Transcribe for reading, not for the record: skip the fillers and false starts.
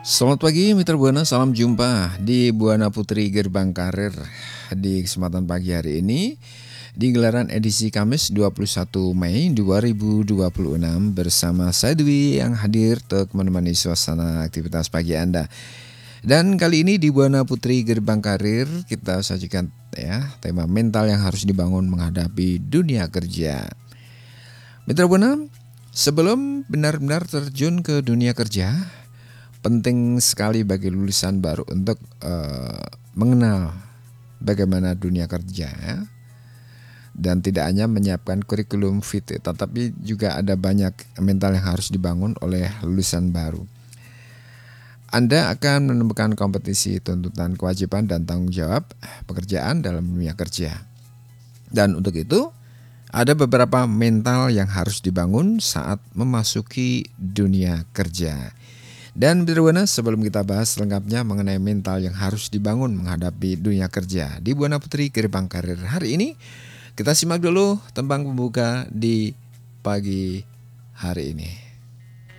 Selamat pagi Mitra Buana, salam jumpa di Buana Putri Gerbang Karir. Di kesempatan pagi hari ini di gelaran edisi Kamis 21 Mei 2026 bersama saya Dwi yang hadir untuk menemani suasana aktivitas pagi Anda. Dan kali ini di Buana Putri Gerbang Karir kita sajikan tema mental yang harus dibangun menghadapi dunia kerja. Mitra Buana, sebelum benar-benar terjun ke dunia kerja, penting sekali bagi lulusan baru untuk mengenal bagaimana dunia kerja, dan tidak hanya menyiapkan kurikulum vitae, tetapi juga ada banyak mental yang harus dibangun oleh lulusan baru. Anda akan menemukan kompetisi, tuntutan, kewajiban, dan tanggung jawab pekerjaan dalam dunia kerja. Dan untuk itu, ada beberapa mental yang harus dibangun saat memasuki dunia kerja. Dan Buana, sebelum kita bahas lengkapnya mengenai mental yang harus dibangun menghadapi dunia kerja di Buana Putri Gerbang Karir hari ini, kita simak dulu tembang pembuka di pagi hari ini.